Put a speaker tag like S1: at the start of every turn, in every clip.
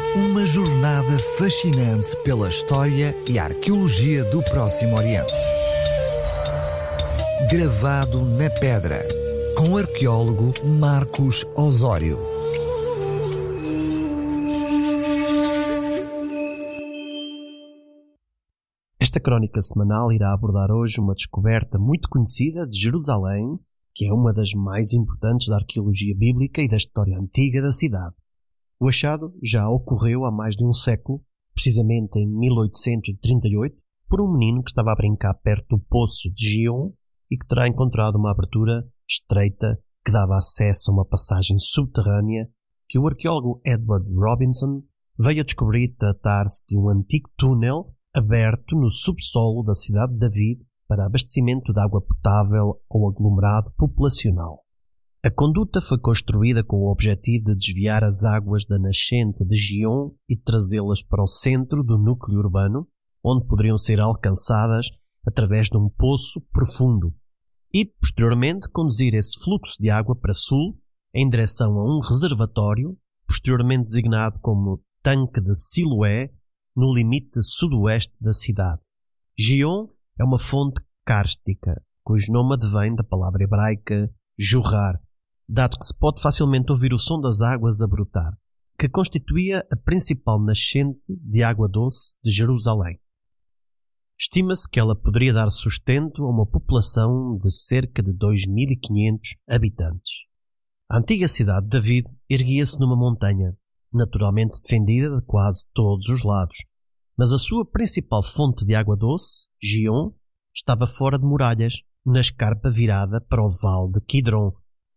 S1: Uma jornada fascinante pela história e arqueologia do Próximo Oriente. Gravado na pedra, com o arqueólogo Marcos Osório.
S2: Esta crónica semanal irá abordar hoje uma descoberta muito conhecida de Jerusalém, que é uma das mais importantes da arqueologia bíblica e da história antiga da cidade. O achado já ocorreu há mais de um século, precisamente em 1838, por um menino que estava a brincar perto do poço de Gion e que terá encontrado uma abertura estreita que dava acesso a uma passagem subterrânea que o arqueólogo Edward Robinson veio a descobrir tratar-se de um antigo túnel aberto no subsolo da cidade de David para abastecimento de água potável ao aglomerado populacional. A conduta foi construída com o objetivo de desviar as águas da nascente de Gion e trazê-las para o centro do núcleo urbano, onde poderiam ser alcançadas através de um poço profundo, e, posteriormente, conduzir esse fluxo de água para sul, em direção a um reservatório, posteriormente designado como Tanque de Siloé, no limite sudoeste da cidade. Gion é uma fonte kárstica, cujo nome advém da palavra hebraica jorrar, dado que se pode facilmente ouvir o som das águas a brotar, que constituía a principal nascente de água doce de Jerusalém. Estima-se que ela poderia dar sustento a uma população de cerca de 2.500 habitantes. A antiga cidade de David erguia-se numa montanha, naturalmente defendida de quase todos os lados, mas a sua principal fonte de água doce, Gion, estava fora de muralhas, na escarpa virada para o vale de Quidron.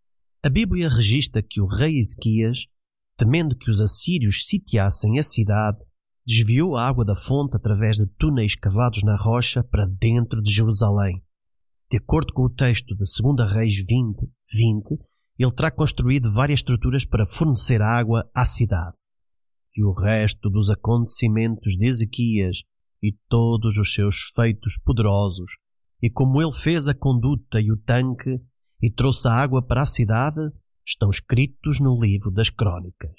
S2: A Bíblia registra que o rei Ezequias, temendo que os assírios sitiassem a cidade, desviou a água da fonte através de túneis cavados na rocha para dentro de Jerusalém. De acordo com o texto de 2 Reis 20:20, ele terá construído várias estruturas para fornecer água à cidade. E o resto dos acontecimentos de Ezequias e todos os seus feitos poderosos, e como ele fez a conduta e o tanque e trouxe a água para a cidade, estão escritos no livro das Crônicas.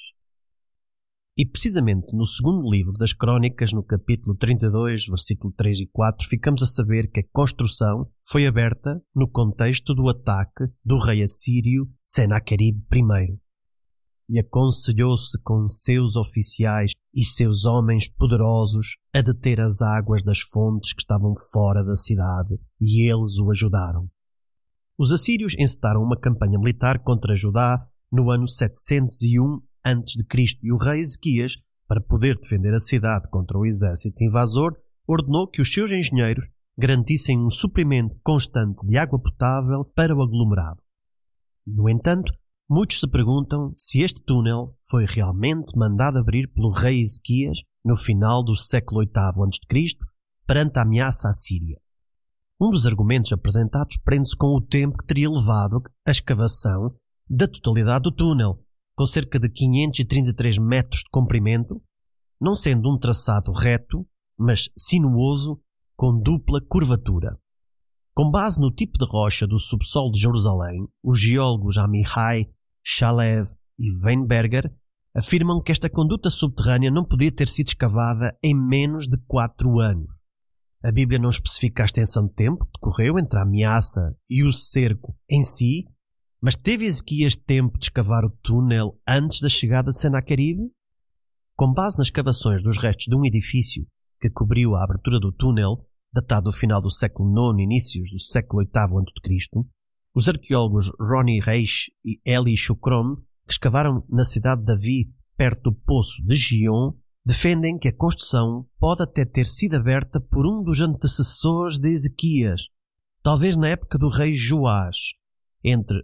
S2: E precisamente no segundo livro das Crônicas, no capítulo 32, versículo 3 e 4, ficamos a saber que a construção foi aberta no contexto do ataque do rei assírio Senaqueribe I. E aconselhou-se com seus oficiais e seus homens poderosos a deter as águas das fontes que estavam fora da cidade, e eles o ajudaram. Os assírios encetaram uma campanha militar contra Judá no ano 701 a.C. e o rei Ezequias, para poder defender a cidade contra o exército invasor, ordenou que os seus engenheiros garantissem um suprimento constante de água potável para o aglomerado. No entanto, muitos se perguntam se este túnel foi realmente mandado abrir pelo rei Ezequias no final do século VIII a.C., perante a ameaça assíria. Um dos argumentos apresentados prende-se com o tempo que teria levado a escavação da totalidade do túnel, com cerca de 533 metros de comprimento, não sendo um traçado reto, mas sinuoso, com dupla curvatura. Com base no tipo de rocha do subsolo de Jerusalém, os geólogos Amihai, Shalev e Weinberger afirmam que esta conduta subterrânea não podia ter sido escavada em menos de 4 anos. A Bíblia não especifica a extensão de tempo que decorreu entre a ameaça e o cerco em si, mas teve Ezequias tempo de escavar o túnel antes da chegada de Senaqueribe? Com base nas escavações dos restos de um edifício que cobriu a abertura do túnel, datado do final do século IX e inícios do século VIII a.C., os arqueólogos Ronnie Reich e Eli Shukron, que escavaram na cidade de Davi, perto do poço de Gion, defendem que a construção pode até ter sido aberta por um dos antecessores de Ezequias, talvez na época do rei Joás, entre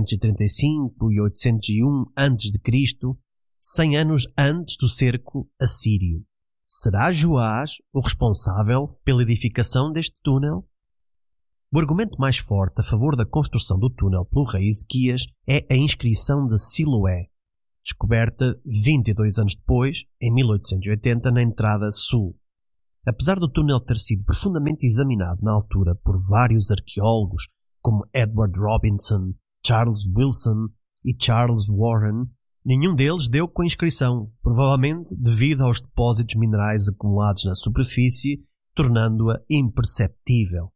S2: 835 e 801 a.C., 100 anos antes do cerco assírio. Será Joás o responsável pela edificação deste túnel? O argumento mais forte a favor da construção do túnel pelo rei Ezequias é a inscrição de Siloé, descoberta 22 anos depois, em 1880, na entrada sul. Apesar do túnel ter sido profundamente examinado na altura por vários arqueólogos, como Edward Robinson, Charles Wilson e Charles Warren, Nenhum deles deu com a inscrição, provavelmente devido aos depósitos minerais acumulados na superfície, tornando-a imperceptível.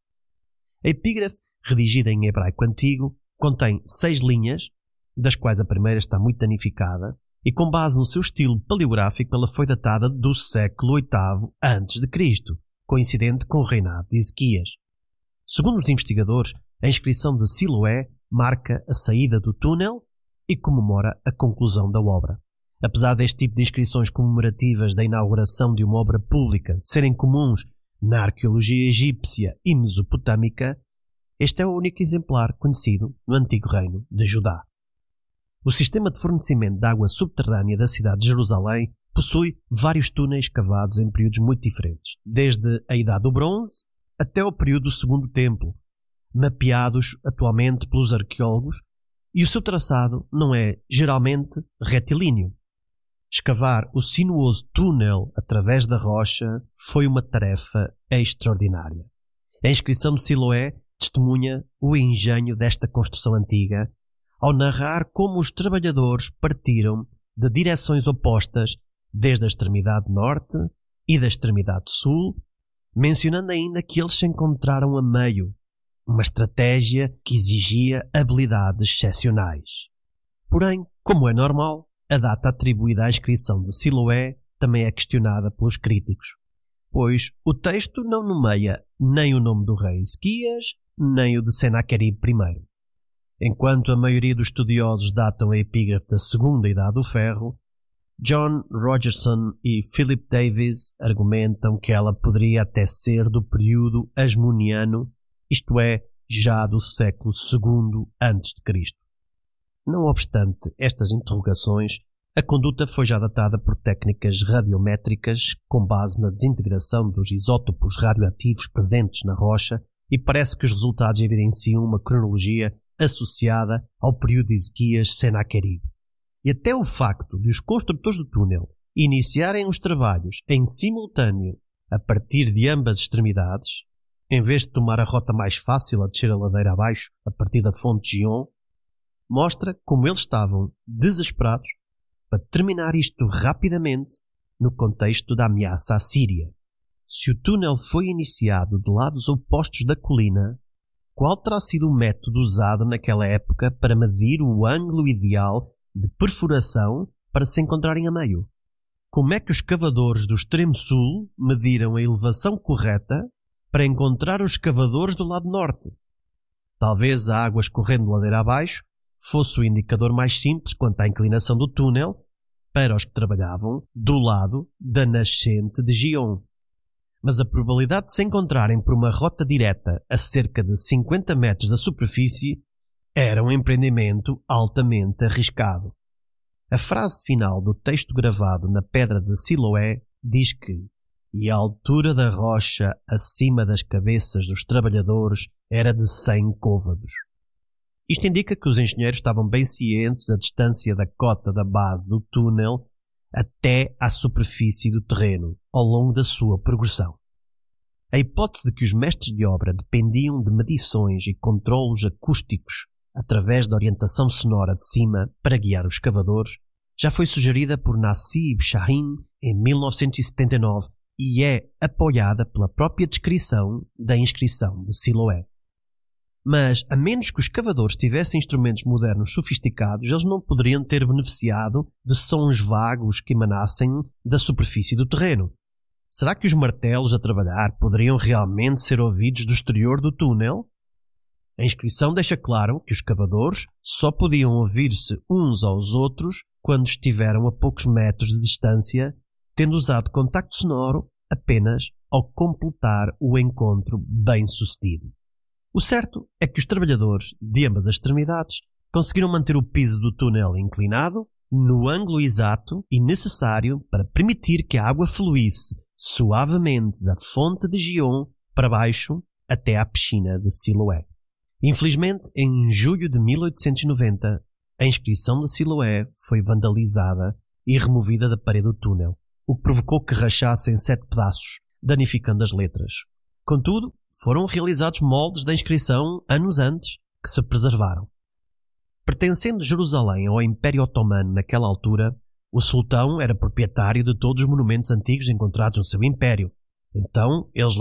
S2: A epígrafe, redigida em hebraico antigo, contém 6 linhas, das quais a primeira está muito danificada, e com base no seu estilo paleográfico ela foi datada do século VIII a.C., coincidente com o reinado de Ezequias. Segundo os investigadores, a inscrição de Siloé marca a saída do túnel e comemora a conclusão da obra. Apesar deste tipo de inscrições comemorativas da inauguração de uma obra pública serem comuns na arqueologia egípcia e mesopotâmica, este é o único exemplar conhecido no antigo reino de Judá. O sistema de fornecimento de água subterrânea da cidade de Jerusalém possui vários túneis cavados em períodos muito diferentes, desde a Idade do Bronze até o período do Segundo Templo, mapeados atualmente pelos arqueólogos, e o seu traçado não é geralmente retilíneo. Escavar o sinuoso túnel através da rocha foi uma tarefa extraordinária. A inscrição de Siloé testemunha o engenho desta construção antiga, ao narrar como os trabalhadores partiram de direções opostas desde a extremidade norte e da extremidade sul, mencionando ainda que eles se encontraram a meio, uma estratégia que exigia habilidades excepcionais. Porém, como é normal, a data atribuída à inscrição de Siloé também é questionada pelos críticos, pois o texto não nomeia nem o nome do rei Ezequias, nem o de Senaqueribe I. Enquanto a maioria dos estudiosos datam a epígrafe da Segunda Idade do Ferro, John Rogerson e Philip Davies argumentam que ela poderia até ser do período asmoniano, isto é, já do século II a.C. Não obstante estas interrogações, a conduta foi já datada por técnicas radiométricas com base na desintegração dos isótopos radioativos presentes na rocha, e parece que os resultados evidenciam uma cronologia associada ao período de Ezequias-Senaqueribe. E até o facto de os construtores do túnel iniciarem os trabalhos em simultâneo a partir de ambas extremidades, em vez de tomar a rota mais fácil a descer a ladeira abaixo a partir da fonte Gion, mostra como eles estavam desesperados para terminar isto rapidamente no contexto da ameaça à Síria. Se o túnel foi iniciado de lados opostos da colina, qual terá sido o método usado naquela época para medir o ângulo ideal de perfuração para se encontrarem a meio? Como é que os cavadores do extremo sul mediram a elevação correta para encontrar os cavadores do lado norte? Talvez a água escorrendo ladeira abaixo fosse o indicador mais simples quanto à inclinação do túnel para os que trabalhavam do lado da nascente de Gion. Mas a probabilidade de se encontrarem por uma rota direta a cerca de 50 metros da superfície era um empreendimento altamente arriscado. A frase final do texto gravado na pedra de Siloé diz que "e a altura da rocha acima das cabeças dos trabalhadores era de 100 côvados". Isto indica que os engenheiros estavam bem cientes da distância da cota da base do túnel até à superfície do terreno, ao longo da sua progressão. A hipótese de que os mestres de obra dependiam de medições e controlos acústicos através da orientação sonora de cima para guiar os escavadores já foi sugerida por Nassib Shahin em 1979 e é apoiada pela própria descrição da inscrição de Siloé. Mas, a menos que os escavadores tivessem instrumentos modernos sofisticados, eles não poderiam ter beneficiado de sons vagos que emanassem da superfície do terreno. Será que os martelos a trabalhar poderiam realmente ser ouvidos do exterior do túnel? A inscrição deixa claro que os escavadores só podiam ouvir-se uns aos outros quando estiveram a poucos metros de distância, tendo usado contacto sonoro apenas ao completar o encontro bem-sucedido. O certo é que os trabalhadores de ambas as extremidades conseguiram manter o piso do túnel inclinado no ângulo exato e necessário para permitir que a água fluísse suavemente da fonte de Gion para baixo até à piscina de Siloé. Infelizmente, em julho de 1890, a inscrição de Siloé foi vandalizada e removida da parede do túnel, o que provocou que rachasse em 7 pedaços, danificando as letras. Contudo, foram realizados moldes da inscrição anos antes que se preservaram. Pertencendo Jerusalém ao Império Otomano naquela altura, o sultão era proprietário de todos os monumentos antigos encontrados no seu império. Então, eles